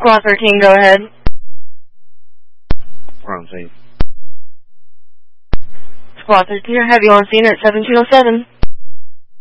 Squad 13, go ahead. We're on scene. Squad 13, I have you on scene at 1707.